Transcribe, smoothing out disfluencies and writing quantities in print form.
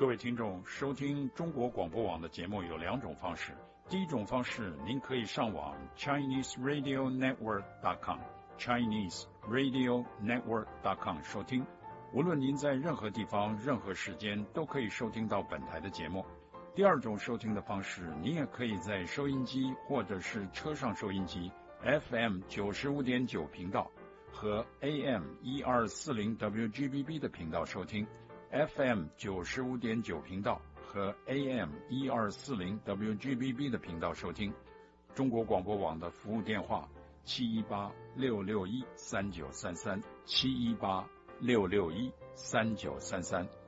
各位听众，收听中国广播网的节目有两种方式。第一种方式，您可以上网 ChineseRadioNetwork.com 收听。无论您在任何地方、任何时间，都可以收听到本台的节目。第二种收听的方式，您也可以在收音机或者是车上收音机 FM 95.9频道和 AM 1240 WGBB 的频道收听。FM 95.9频道和 AM 1240 WGBB 的频道收听。中国广播网的服务电话718-661-3933 718-661-3933。